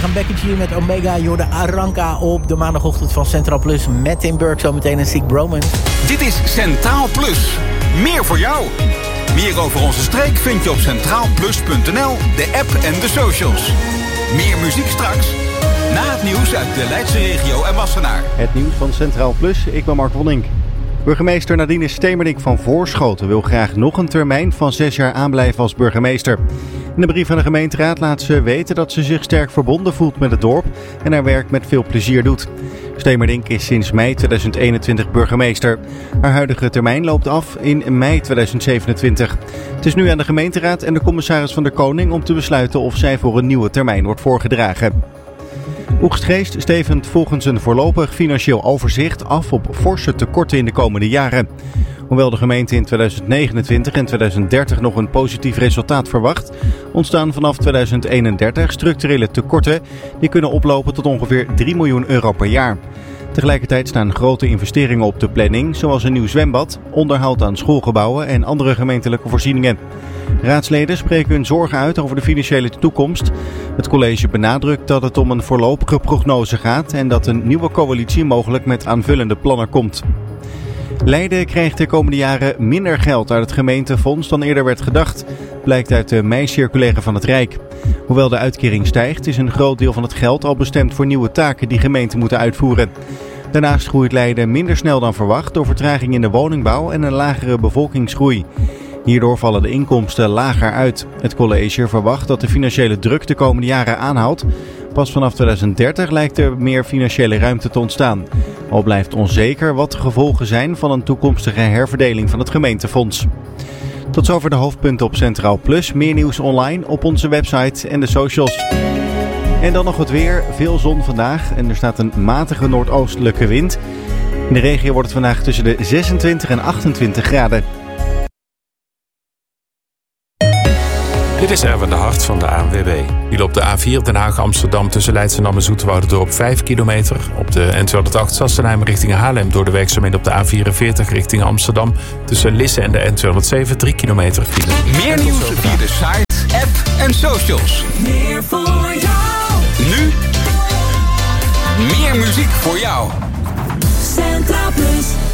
gaan Becky G met Omega, Jorde Aranka op de maandagochtend van Centraal Plus met Tim Burke, zometeen een Sick Bromance. Dit is Centraal Plus. Meer voor jou. Meer over onze streek vind je op centraalplus.nl, de app en de socials. Meer muziek straks, na het nieuws uit de Leidse regio en Wassenaar. Het nieuws van Centraal Plus, ik ben Mark Wonink. Burgemeester Nadine Stemerdink van Voorschoten wil graag nog een termijn van 6 jaar aanblijven als burgemeester. In de brief aan de gemeenteraad laat ze weten dat ze zich sterk verbonden voelt met het dorp en haar werk met veel plezier doet. Stemerdink is sinds mei 2021 burgemeester. Haar huidige termijn loopt af in mei 2027. Het is nu aan de gemeenteraad en de commissaris van de Koning om te besluiten of zij voor een nieuwe termijn wordt voorgedragen. Oegstgeest stevend volgens een voorlopig financieel overzicht af op forse tekorten in de komende jaren. Hoewel de gemeente in 2029 en 2030 nog een positief resultaat verwacht, ontstaan vanaf 2031 structurele tekorten die kunnen oplopen tot ongeveer 3 miljoen euro per jaar. Tegelijkertijd staan grote investeringen op de planning, zoals een nieuw zwembad, onderhoud aan schoolgebouwen en andere gemeentelijke voorzieningen. Raadsleden spreken hun zorgen uit over de financiële toekomst. Het college benadrukt dat het om een voorlopige prognose gaat en dat een nieuwe coalitie mogelijk met aanvullende plannen komt. Leiden krijgt de komende jaren minder geld uit het gemeentefonds dan eerder werd gedacht, blijkt uit de mei-circulaire van het Rijk. Hoewel de uitkering stijgt, is een groot deel van het geld al bestemd voor nieuwe taken die gemeenten moeten uitvoeren. Daarnaast groeit Leiden minder snel dan verwacht door vertraging in de woningbouw en een lagere bevolkingsgroei. Hierdoor vallen de inkomsten lager uit. Het college verwacht dat de financiële druk de komende jaren aanhoudt. Pas vanaf 2030 lijkt er meer financiële ruimte te ontstaan. Al blijft onzeker wat de gevolgen zijn van een toekomstige herverdeling van het gemeentefonds. Tot zover de hoofdpunten op Centraal Plus. Meer nieuws online op onze website en de socials. En dan nog het weer. Veel zon vandaag en er staat een matige noordoostelijke wind. In de regio wordt het vandaag tussen de 26 en 28 graden. Dit is Erwin de Hart van de ANWB. Die loopt de A4 Den Haag-Amsterdam tussen Leidschendam en Zoeterwouderdorp 5 kilometer. Op de N208 Sassenheim richting Haarlem door de werkzaamheden op de A44 richting Amsterdam. Tussen Lisse en de N207 3 kilometer file. Meer nieuws via de site, app en socials. Meer voor jou. Nu meer muziek voor jou. Centraal Plus.